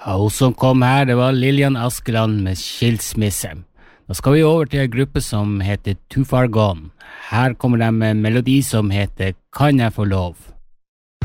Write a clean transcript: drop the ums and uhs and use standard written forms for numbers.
Hun som kom her, det var Lillian Askeland med Skilsmisse. Nå skal vi over til en gruppe som heter Too Far Gone. Her kommer de med en melodi som heter Kan jeg få lov?